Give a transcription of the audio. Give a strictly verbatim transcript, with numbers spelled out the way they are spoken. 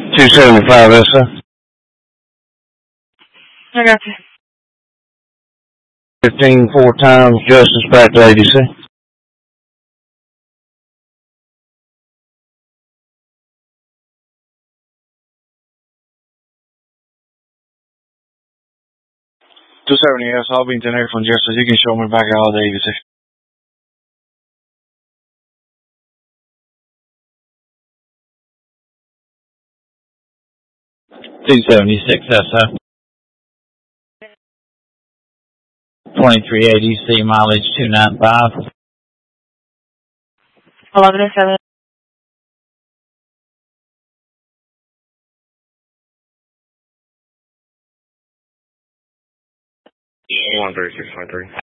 two seventy-five, yes, sir. I got you. fifteen, four times, Justice back to A D C. two seventy, yes, I'll be in ten from Justice. You can show me back all the A D C. two seventy-six, yes, sir. twenty-three A D C, mileage two ninety-five. eleven oh seven. one thirty-six point three.